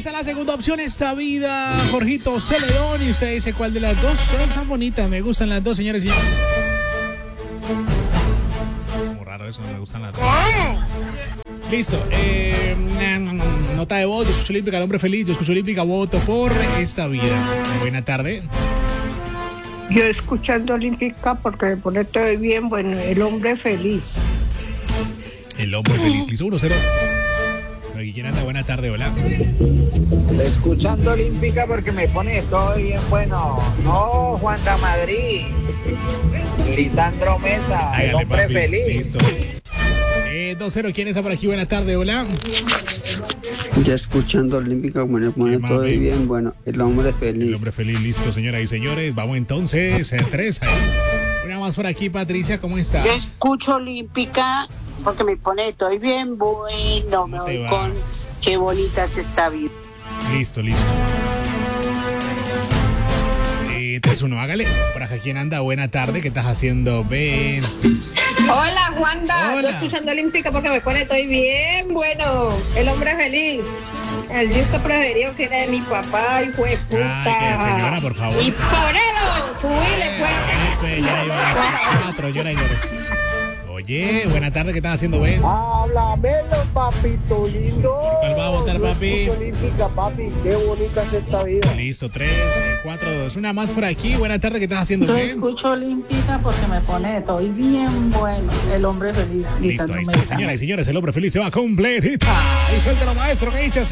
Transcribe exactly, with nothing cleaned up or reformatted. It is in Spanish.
Esta es la segunda opción, esta vida, Jorgito Celedón. Y usted dice cuál de las dos son bonitas. Me gustan las dos, señores y señores. Como raro eso, me gustan las dos. Listo. Eh, nota de voz, yo escucho Olímpica, el hombre feliz. Yo escucho Olímpica, voto por esta vida. Buena tarde. Yo escuchando Olímpica porque me pone todo bien. Bueno, el hombre feliz. El hombre feliz. Listo, uno cero. ¿Quién anda? Buena tarde, hola. Escuchando Olímpica porque me pone todo bien bueno. No, Juanda Madrid. Lisandro Mesa, hágale, el hombre papi, feliz. Eh, dos cero, ¿quién está por aquí? Buena tarde, hola. Ya escuchando Olímpica, como me pone todo mami? bien bueno. El hombre feliz. El hombre feliz, listo, señoras y señores. Vamos entonces, eh, tres. Ahí. Una más por aquí, Patricia, ¿cómo estás? Yo escucho Olímpica porque me pone todo bien bueno. Me voy con qué bonita es esta vida. Listo, listo. Eh, tres uno, hágale. Por acá, ¿quién anda? Buena tarde, ¿qué estás haciendo? Ven. Hola, Wanda. Hola. Yo escuchando Olímpica porque me pone todo bien bueno. El hombre feliz. El disco preferido que era de mi papá y fue puta. Ay, que señora, por favor. Y por él, subile, pues. Ya iba a cuatro, llora y llores. Oye, buena tarde, ¿qué estás haciendo, Ben? Háblamelo, papito lindo. ¿Cuál va a votar, papi? Olímpica, papi, qué bonita es esta vida. Listo, tres, cuatro, dos. Una más por aquí. Buena tarde, ¿qué estás haciendo, Yo Ben? escucho Olímpica porque me pone todo bien bueno. El hombre feliz. Listo, ahí está. Señoras y señores, el hombre feliz se va completita. Y suéltalo, maestro, que dice así.